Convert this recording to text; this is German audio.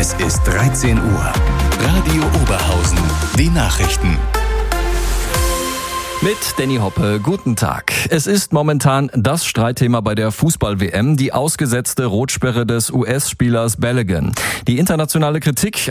Es ist 13 Uhr. Radio Oberhausen. Die Nachrichten. Mit Danny Hoppe, guten Tag. Es ist momentan das Streitthema bei der Fußball-WM, die ausgesetzte Rotsperre des US-Spielers Balogun. Die internationale Kritik